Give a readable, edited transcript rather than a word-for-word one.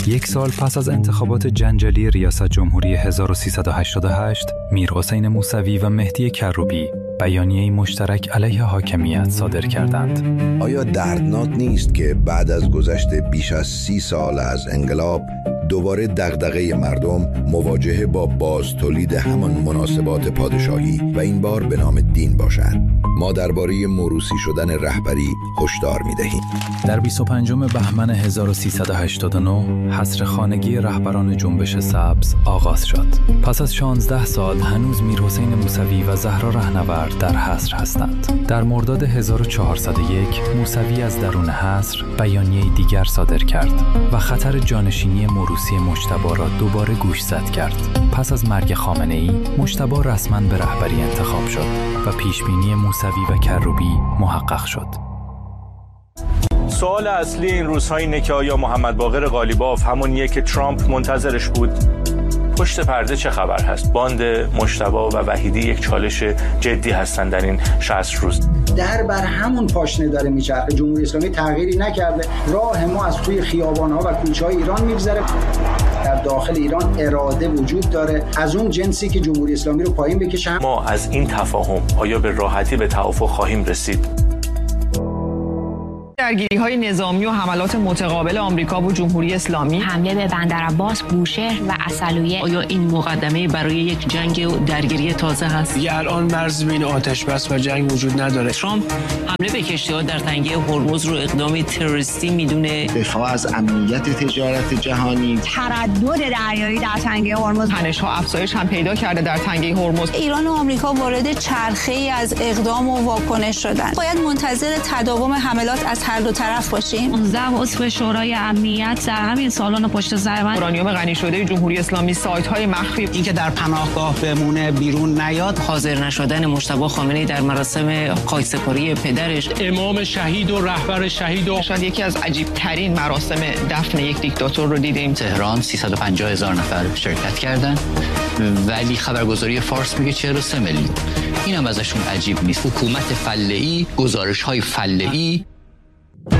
یک سال پس از انتخابات جنجالی ریاست جمهوری 1388 میرحسین موسوی و مهدی کروبی بیانیه‌ای مشترک علیه حاکمیت صادر کردند. آیا دردناک نیست که بعد از گذشت بیش از 30 سال از انقلاب دوباره دغدغه مردم مواجهه با بازتولید همان مناسبات پادشاهی و این بار به نام دین باشد؟ ما درباره موروثی شدن رهبری هشدار می‌دهیم. در 25 بهمن 1389 حصر خانگی رهبران جنبش سبز آغاز شد. پس از 16 سال هنوز میرحسین موسوی و زهرا رهنورد در حصر هستند. در مرداد 1401 موسوی از درون حصر بیانیه دیگر صادر کرد و خطر جانشینی موروثی مجتبی را دوباره گوشزد کرد. پس از مرگ خامنه‌ای مجتبی رسما به رهبری انتخاب شد و پیشبینی موسوی و کروبی محقق شد. سوال اصلی این روزها اینه که آیا محمد باقر قالیباف همونیه که ترامپ منتظرش بود؟ پشت پرده چه خبر هست؟ باند مجتبی و وحیدی یک چالش جدی هستن در این 60 روز. در بر همون پاشنه داره میچرخه. جمهوری اسلامی تغییری نکرده. راه ما از توی خیابان‌ها و کوچه‌های ایران میگذره. در داخل ایران اراده وجود داره از اون جنسی که جمهوری اسلامی رو پایین بکشه. ما از این تفاهم آیا به راحتی به توافق خواهیم رسید؟ درگیری‌های نظامی و حملات متقابل آمریکا و جمهوری اسلامی، حمله به بندرعباس، بوشهر و عسلویه، آیا این مقدمه برای یک جنگ و درگیری تازه هست؟ دیگه الان مرز بین آتش بس و جنگ وجود نداره. ترامپ حمله به کشتی‌ها در تنگه هرمز رو اقدامی تروریستی میدونه. دفاع از امنیت تجارت جهانی، تردد دریایی در تنگه هرمز، تنش‌ها افزایش هم پیدا کرده در تنگه هرمز. ایران و آمریکا وارد چرخه‌ای از اقدام و واکنش شدن. باید منتظر تداوم حملات از هر دو طرف باشیم. 19 عضو شورای امنیت در همین سالن پشت سر من اورانیوم غنی شده جمهوری اسلامی، سایت‌های مخفی، اینکه در پناهگاه بمونه بیرون نیاد، حاضر نشدن مجتبی خامنه‌ای در مراسم خاکسپاری پدرش، امام شهید و رهبر شهید و شاید یکی از عجیب‌ترین مراسم دفن یک دیکتاتور رو دیدیم. تهران 350,000 نفر شرکت کردن ولی خبرگزاری فارس میگه 43 میلیون. اینم ازشون عجیب نیست. حکومت فله‌ای، گزارش‌های فله‌ای